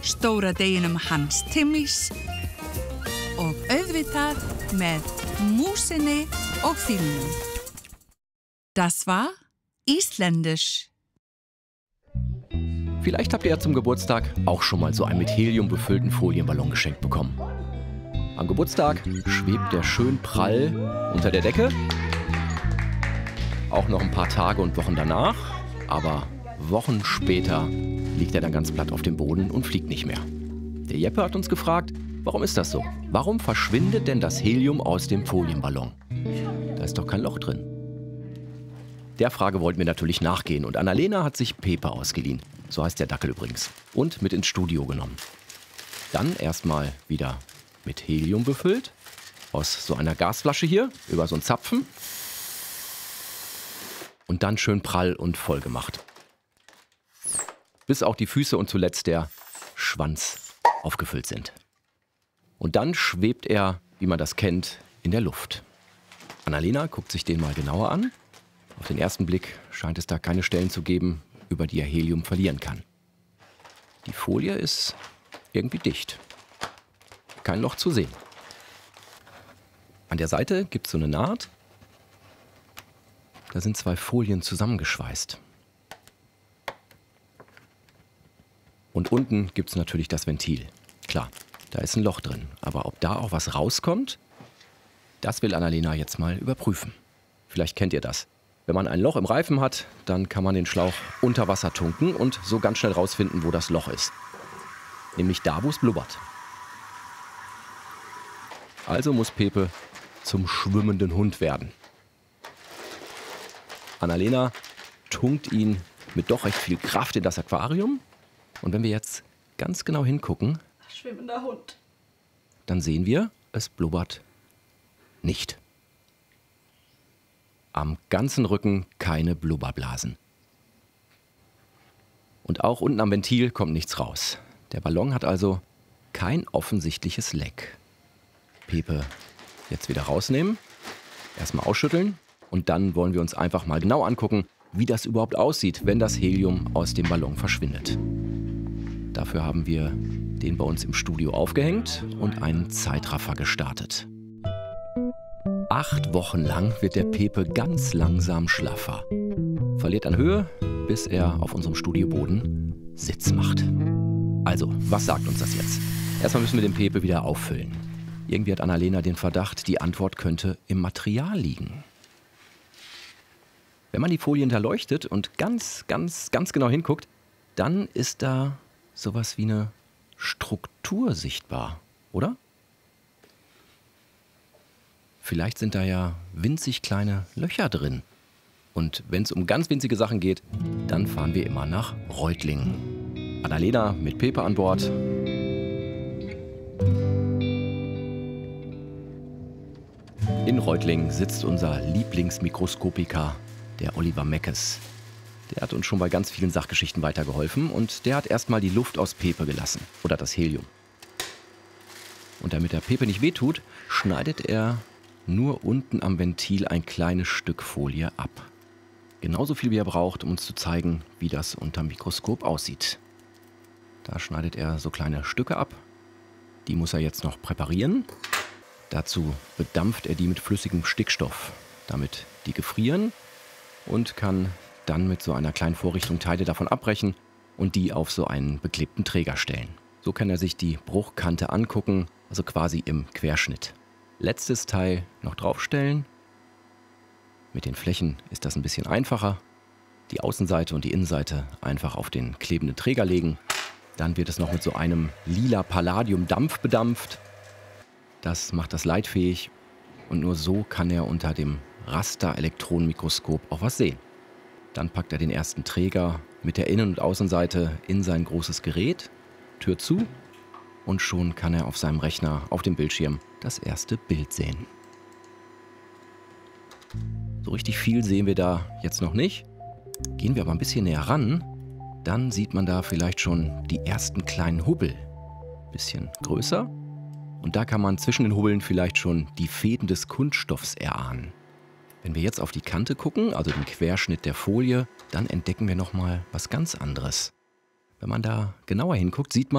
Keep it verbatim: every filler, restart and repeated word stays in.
stóra deginum Hans Timmis og auðvitað með músinni og filmum. Das war Isländisch. Vielleicht habt ihr ja zum Geburtstag auch schon mal so einen mit Helium befüllten Folienballon geschenkt bekommen. Am Geburtstag schwebt der schön prall unter der Decke. Auch noch ein paar Tage und Wochen danach, aber Wochen später liegt er dann ganz platt auf dem Boden und fliegt nicht mehr. Der Jeppe hat uns gefragt, warum ist das so? Warum verschwindet denn das Helium aus dem Folienballon? Da ist doch kein Loch drin. Der Frage wollten wir natürlich nachgehen und Annalena hat sich Pepe ausgeliehen, so heißt der Dackel übrigens, und mit ins Studio genommen. Dann erstmal wieder mit Helium befüllt, aus so einer Gasflasche hier, über so einen Zapfen. Und dann schön prall und voll gemacht. Bis auch die Füße und zuletzt der Schwanz aufgefüllt sind. Und dann schwebt er, wie man das kennt, in der Luft. Annalena guckt sich den mal genauer an. Auf den ersten Blick scheint es da keine Stellen zu geben, über die er Helium verlieren kann. Die Folie ist irgendwie dicht. Kein Loch zu sehen. An der Seite gibt es so eine Naht. Da sind zwei Folien zusammengeschweißt. Und unten gibt es natürlich das Ventil. Klar, da ist ein Loch drin. Aber ob da auch was rauskommt, das will Annalena jetzt mal überprüfen. Vielleicht kennt ihr das. Wenn man ein Loch im Reifen hat, dann kann man den Schlauch unter Wasser tunken und so ganz schnell rausfinden, wo das Loch ist. Nämlich da, wo es blubbert. Also muss Pepe zum schwimmenden Hund werden. Annalena tunkt ihn mit doch recht viel Kraft in das Aquarium. Und wenn wir jetzt ganz genau hingucken, schwimmender Hund, dann sehen wir, es blubbert nicht. Am ganzen Rücken keine Blubberblasen. Und auch unten am Ventil kommt nichts raus. Der Ballon hat also kein offensichtliches Leck. Pepe jetzt wieder rausnehmen, erstmal ausschütteln. Und dann wollen wir uns einfach mal genau angucken, wie das überhaupt aussieht, wenn das Helium aus dem Ballon verschwindet. Dafür haben wir den bei uns im Studio aufgehängt und einen Zeitraffer gestartet. Acht Wochen lang wird der Pepe ganz langsam schlaffer. Verliert an Höhe, bis er auf unserem Studioboden Sitz macht. Also, was sagt uns das jetzt? Erstmal müssen wir den Pepe wieder auffüllen. Irgendwie hat Annalena den Verdacht, die Antwort könnte im Material liegen. Wenn man die Folie hinterleuchtet und ganz, ganz, ganz genau hinguckt, dann ist da sowas wie eine Struktur sichtbar, oder? Vielleicht sind da ja winzig kleine Löcher drin. Und wenn es um ganz winzige Sachen geht, dann fahren wir immer nach Reutlingen. Annalena mit Pepe an Bord. In Reutlingen sitzt unser Lieblingsmikroskopiker, der Oliver Meckes. Der hat uns schon bei ganz vielen Sachgeschichten weitergeholfen und der hat erstmal die Luft aus Pepe gelassen. Oder das Helium. Und damit der Pepe nicht wehtut, schneidet er nur unten am Ventil ein kleines Stück Folie ab. Genauso viel wie er braucht, um uns zu zeigen, wie das unter dem Mikroskop aussieht. Da schneidet er so kleine Stücke ab. Die muss er jetzt noch präparieren. Dazu bedampft er die mit flüssigem Stickstoff, damit die gefrieren, und kann dann mit so einer kleinen Vorrichtung Teile davon abbrechen und die auf so einen beklebten Träger stellen. So kann er sich die Bruchkante angucken, also quasi im Querschnitt. Letztes Teil noch draufstellen. Mit den Flächen ist das ein bisschen einfacher. Die Außenseite und die Innenseite einfach auf den klebenden Träger legen. Dann wird es noch mit so einem lila Palladium-Dampf bedampft. Das macht das leitfähig und nur so kann er unter dem Raster-Elektronenmikroskop auch was sehen. Dann packt er den ersten Träger mit der Innen- und Außenseite in sein großes Gerät, Tür zu, und schon kann er auf seinem Rechner auf dem Bildschirm das erste Bild sehen. So richtig viel sehen wir da jetzt noch nicht. Gehen wir aber ein bisschen näher ran, dann sieht man da vielleicht schon die ersten kleinen Hubbel. Bisschen größer. Und da kann man zwischen den Hubbeln vielleicht schon die Fäden des Kunststoffs erahnen. Wenn wir jetzt auf die Kante gucken, also den Querschnitt der Folie, dann entdecken wir nochmal was ganz anderes. Wenn man da genauer hinguckt, sieht man,